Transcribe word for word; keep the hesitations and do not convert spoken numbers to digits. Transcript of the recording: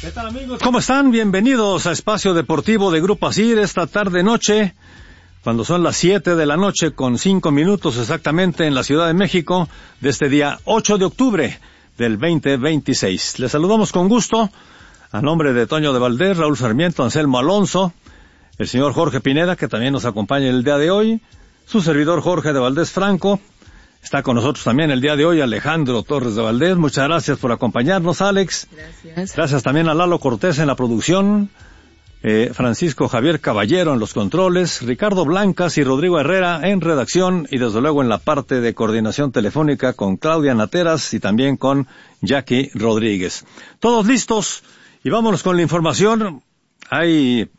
¿Qué tal, amigos? ¿Cómo están? Bienvenidos a Espacio Deportivo de Grupo ASIR esta tarde-noche, cuando son las siete de la noche con cinco minutos exactamente en la Ciudad de México, de este día ocho de octubre del veinte veintiséis. Les saludamos con gusto, a nombre de Toño de Valdés, Raúl Sarmiento, Anselmo Alonso, el señor Jorge Pineda, que también nos acompaña el día de hoy, su servidor Jorge de Valdés Franco. Está con nosotros también el día de hoy Alejandro Torres de Valdés. Muchas gracias por acompañarnos, Alex. Gracias. Gracias también a Lalo Cortés en la producción, eh, Francisco Javier Caballero en los controles, Ricardo Blancas y Rodrigo Herrera en redacción y desde luego en la parte de coordinación telefónica con Claudia Nateras y también con Jackie Rodríguez. Todos listos y vámonos con la información. Hay